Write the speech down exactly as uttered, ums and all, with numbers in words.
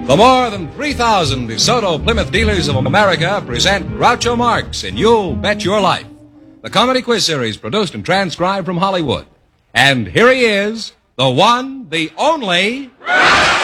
The more than three thousand DeSoto Plymouth Dealers of America present Groucho Marx in You'll Bet Your Life, the comedy quiz series produced and transcribed from Hollywood. And here he is, the one, the only...